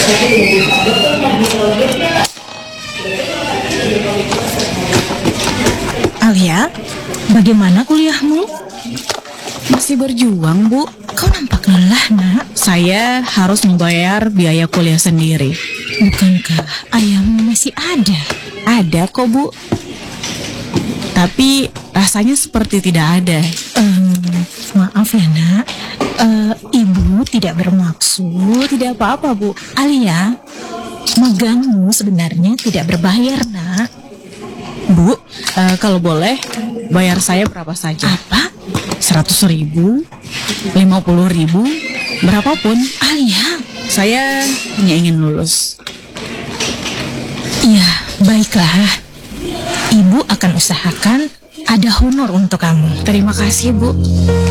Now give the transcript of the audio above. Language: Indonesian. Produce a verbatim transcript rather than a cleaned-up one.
Alia, bagaimana kuliahmu? Masih berjuang, Bu. Kau nampak lelah, Nak. Saya harus membayar biaya kuliah sendiri. Bukankah ayahmu masih ada? Ada kok, Bu. Tapi rasanya seperti tidak ada. Um, maaf ya, Nak. Uh, Ibu tidak bermaksud. Tidak apa-apa, Bu. Alia, magangmu sebenarnya tidak berbayar, Nak. Bu, uh, kalau boleh, bayar saya berapa saja. Apa? Seratus ribu, lima puluh ribu, berapapun. Alia, saya hanya ingin lulus. Iya, baiklah. Ibu akan usahakan ada honor untuk kamu. Terima kasih, Bu.